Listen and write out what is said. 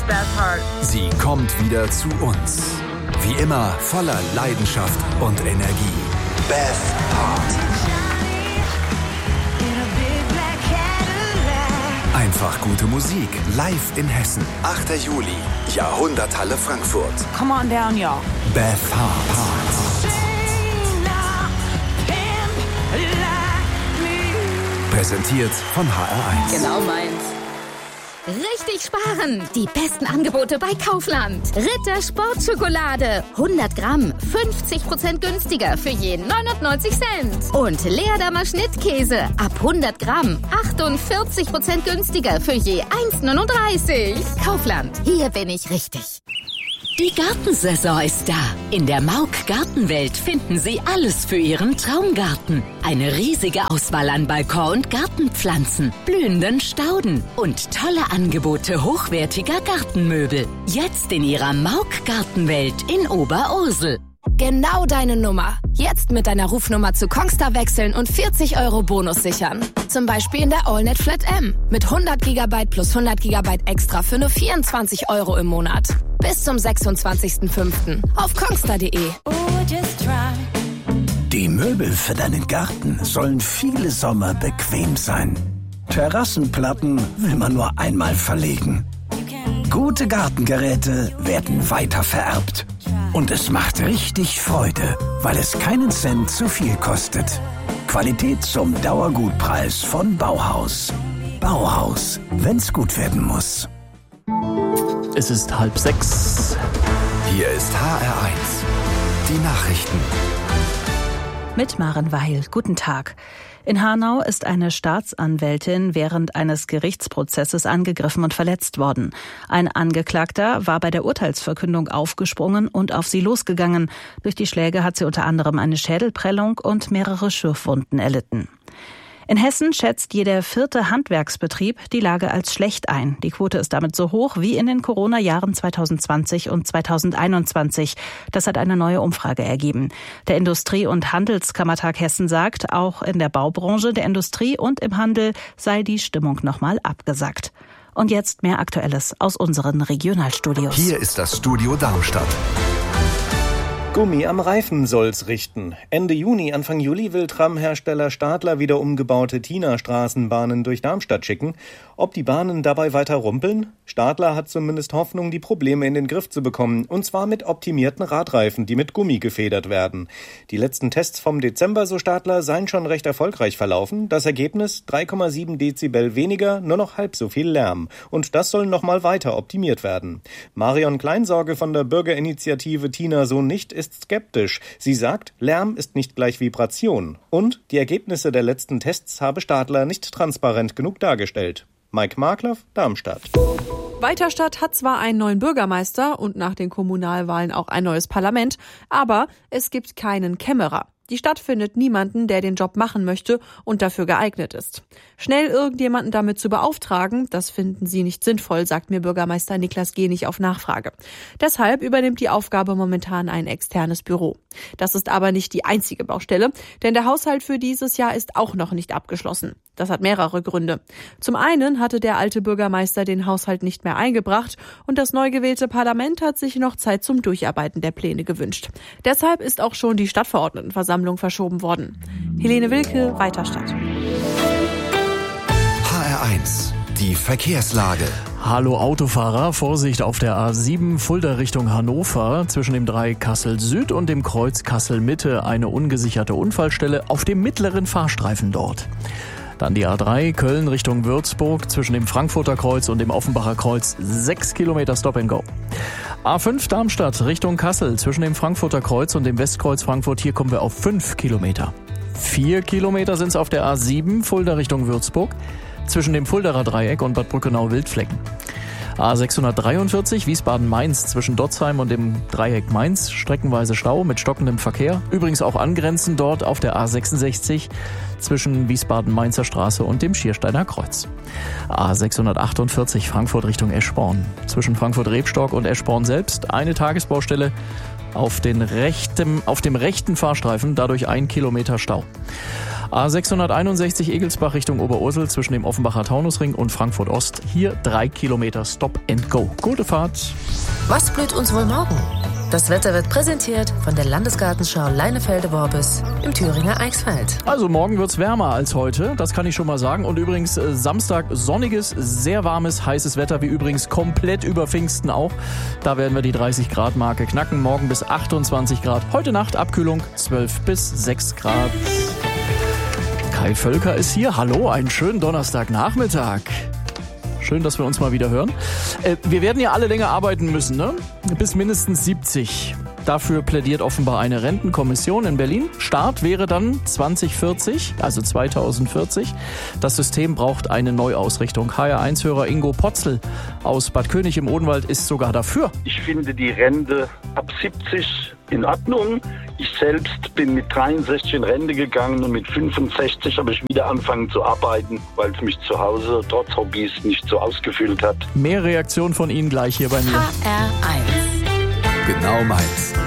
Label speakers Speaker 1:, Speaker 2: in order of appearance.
Speaker 1: Beth Hart.
Speaker 2: Sie kommt wieder zu uns. Wie immer voller Leidenschaft und Energie. Beth Hart. Einfach gute Musik, live in Hessen. 8. Juli, Jahrhunderthalle Frankfurt.
Speaker 1: Come on down, y'all.
Speaker 2: Beth Hart. Präsentiert von HR1.
Speaker 3: Genau meins. Richtig sparen! Die besten Angebote bei Kaufland. Ritter Sportschokolade. 100 Gramm. 50% günstiger für je 99 Cent. Und Leerdammer Schnittkäse. Ab 100 Gramm. 48% günstiger für je 1,39. Kaufland. Hier bin ich richtig.
Speaker 4: Die Gartensaison ist da. In der Mauk Gartenwelt finden Sie alles für Ihren Traumgarten. Eine riesige Auswahl an Balkon- und Gartenpflanzen, blühenden Stauden und tolle Angebote hochwertiger Gartenmöbel. Jetzt in Ihrer Mauk Gartenwelt in Oberursel.
Speaker 5: Genau deine Nummer. Jetzt mit deiner Rufnummer zu Kongstar wechseln und 40 € Bonus sichern. Zum Beispiel in der AllNet Flat M. Mit 100 GB plus 100 GB extra für nur 24 € im Monat. Bis zum 26.05. auf kongstar.de.
Speaker 6: Die Möbel für deinen Garten sollen viele Sommer bequem sein. Terrassenplatten will man nur einmal verlegen. Gute Gartengeräte werden weiter vererbt. Und es macht richtig Freude, weil es keinen Cent zu viel kostet. Qualität zum Dauergutpreis von Bauhaus. Bauhaus, wenn's gut werden muss.
Speaker 7: Es ist 5:30.
Speaker 2: Hier ist HR1. Die Nachrichten.
Speaker 8: Mit Maren Weil. Guten Tag. In Hanau ist eine Staatsanwältin während eines Gerichtsprozesses angegriffen und verletzt worden. Ein Angeklagter war bei der Urteilsverkündung aufgesprungen und auf sie losgegangen. Durch die Schläge hat sie unter anderem eine Schädelprellung und mehrere Schürfwunden erlitten. In Hessen schätzt jeder 4. Handwerksbetrieb die Lage als schlecht ein. Die Quote ist damit so hoch wie in den Corona-Jahren 2020 und 2021. Das hat eine neue Umfrage ergeben. Der Industrie- und Handelskammertag Hessen sagt, auch in der Baubranche, der Industrie und im Handel sei die Stimmung nochmal abgesackt. Und jetzt mehr Aktuelles aus unseren Regionalstudios.
Speaker 2: Hier ist das Studio Darmstadt.
Speaker 9: Gummi am Reifen soll's richten. Ende Juni, Anfang Juli will Tramhersteller Stadler wieder umgebaute Tina-Straßenbahnen durch Darmstadt schicken. Ob die Bahnen dabei weiter rumpeln? Stadler hat zumindest Hoffnung, die Probleme in den Griff zu bekommen. Und zwar mit optimierten Radreifen, die mit Gummi gefedert werden. Die letzten Tests vom Dezember, so Stadler, seien schon recht erfolgreich verlaufen. Das Ergebnis? 3,7 Dezibel weniger, nur noch halb so viel Lärm. Und das soll nochmal weiter optimiert werden. Marion Kleinsorge von der Bürgerinitiative Tina so nicht ist skeptisch. Sie sagt, Lärm ist nicht gleich Vibration. Und die Ergebnisse der letzten Tests habe Stadler nicht transparent genug dargestellt. Mike Markloff, Darmstadt.
Speaker 10: Weiterstadt hat zwar einen neuen Bürgermeister und nach den Kommunalwahlen auch ein neues Parlament, aber es gibt keinen Kämmerer. Die Stadt findet niemanden, der den Job machen möchte und dafür geeignet ist. Schnell irgendjemanden damit zu beauftragen, das finden sie nicht sinnvoll, sagt mir Bürgermeister Niklas Genig auf Nachfrage. Deshalb übernimmt die Aufgabe momentan ein externes Büro. Das ist aber nicht die einzige Baustelle, denn der Haushalt für dieses Jahr ist auch noch nicht abgeschlossen. Das hat mehrere Gründe. Zum einen hatte der alte Bürgermeister den Haushalt nicht mehr eingebracht und das neu gewählte Parlament hat sich noch Zeit zum Durcharbeiten der Pläne gewünscht. Deshalb ist auch schon die Stadtverordnetenversammlung verschoben worden. Helene Wilke, Weiterstadt.
Speaker 2: HR1, die Verkehrslage.
Speaker 7: Hallo Autofahrer, Vorsicht auf der A7 Fulda Richtung Hannover. Zwischen dem Dreieck Kassel Süd und dem Kreuz Kassel Mitte eine ungesicherte Unfallstelle auf dem mittleren Fahrstreifen dort. Dann die A3 Köln Richtung Würzburg zwischen dem Frankfurter Kreuz und dem Offenbacher Kreuz 6 Kilometer Stop and Go. A5 Darmstadt Richtung Kassel zwischen dem Frankfurter Kreuz und dem Westkreuz Frankfurt. Hier kommen wir auf 5 Kilometer. 4 Kilometer sind es auf der A7 Fulda Richtung Würzburg zwischen dem Fuldaer Dreieck und Bad Brückenau-Wildflecken. A643 Wiesbaden-Mainz zwischen Dotzheim und dem Dreieck Mainz, streckenweise Stau mit stockendem Verkehr. Übrigens auch angrenzend dort auf der A66 zwischen Wiesbaden-Mainzer Straße und dem Schiersteiner Kreuz. A648 Frankfurt Richtung Eschborn. Zwischen Frankfurt-Rebstock und Eschborn selbst eine Tagesbaustelle. auf dem rechten Fahrstreifen, dadurch 1 Kilometer Stau. A661 Egelsbach Richtung Oberursel zwischen dem Offenbacher Taunusring und Frankfurt Ost. Hier 3 Kilometer Stop and Go. Gute Fahrt.
Speaker 1: Was blüht uns wohl morgen? Das Wetter wird präsentiert von der Landesgartenschau Leinefelde-Worbis im Thüringer Eichsfeld.
Speaker 7: Also morgen wird's wärmer als heute, das kann ich schon mal sagen. Und übrigens Samstag sonniges, sehr warmes, heißes Wetter, wie übrigens komplett über Pfingsten auch. Da werden wir die 30-Grad-Marke knacken. Morgen bis 28 Grad. Heute Nacht Abkühlung 12 bis 6 Grad. Kai Völker ist hier. Hallo, einen schönen Donnerstagnachmittag. Schön, dass wir uns mal wieder hören. Wir werden ja alle länger arbeiten müssen, ne? Bis mindestens 70. Dafür plädiert offenbar eine Rentenkommission in Berlin. Start wäre dann 2040, also 2040. Das System braucht eine Neuausrichtung. HR1-Hörer Ingo Potzl aus Bad König im Odenwald ist sogar dafür.
Speaker 11: Ich finde die Rente ab 70 in Ordnung. Ich selbst bin mit 63 in Rente gegangen und mit 65 habe ich wieder angefangen zu arbeiten, weil es mich zu Hause trotz Hobbys nicht so ausgefüllt hat.
Speaker 7: Mehr Reaktion von Ihnen gleich hier bei mir.
Speaker 1: HR1.
Speaker 2: Genau meins.